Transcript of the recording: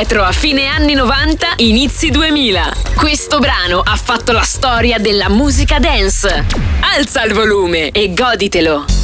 indietro a fine anni 90, inizi 2000. Questo brano ha fatto la storia della musica dance. Alza il volume e goditelo.